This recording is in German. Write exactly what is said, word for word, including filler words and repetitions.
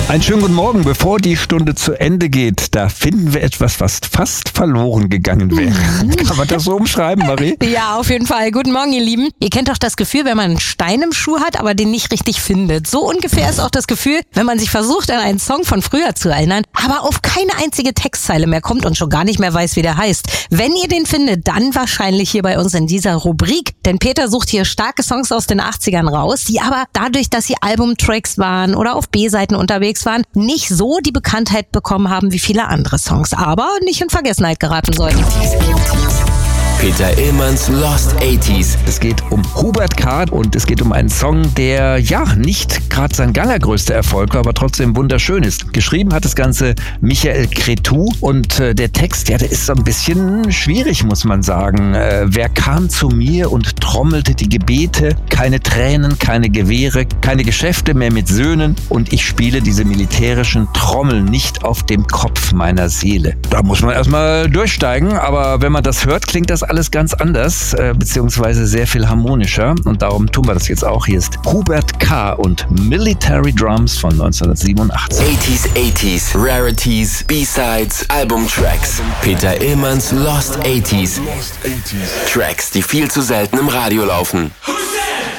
Einen schönen guten Morgen. Bevor die Stunde zu Ende geht, da finden wir etwas, was fast verloren gegangen wäre. Kann man das so umschreiben, Marie? Ja, auf jeden Fall. Guten Morgen, ihr Lieben. Ihr kennt doch das Gefühl, wenn man einen Stein im Schuh hat, aber den nicht richtig findet. So ungefähr ist auch das Gefühl, wenn man sich versucht, an einen Song von früher zu erinnern, aber auf keine einzige Textzeile mehr kommt und schon gar nicht mehr weiß, wie der heißt. Wenn ihr den findet, dann wahrscheinlich hier bei uns in dieser Rubrik. Denn Peter sucht hier starke Songs aus den achtzigern raus, die aber dadurch, dass sie Albumtracks waren oder auf B-Seiten unterwegs waren, nicht so die Bekanntheit bekommen haben wie viele andere Songs, aber nicht in Vergessenheit geraten sollten. Peter Illmanns Lost achtziger. Es geht um Hubert K. und es geht um einen Song, der ja nicht gerade sein allergrößter Erfolg war, aber trotzdem wunderschön ist. Geschrieben hat das Ganze Michael Cretu und äh, der Text, ja, der ist so ein bisschen schwierig, muss man sagen. Äh, wer kam zu mir und trommelte die Gebete? Keine Tränen, keine Gewehre, keine Geschäfte mehr mit Söhnen und ich spiele diese militärischen Trommeln nicht auf dem Kopf meiner Seele. Da muss man erstmal durchsteigen, aber wenn man das hört, klingt das alles ganz anders, äh, beziehungsweise sehr viel harmonischer und darum tun wir das jetzt auch. Hier ist Hubert K. und Military Drums von neunzehnhundertsiebenundachtzig. achtziger, achtziger, Rarities, B-Sides, Albumtracks. Peter Illmanns Lost achtziger. Tracks, die viel zu selten im Radio laufen.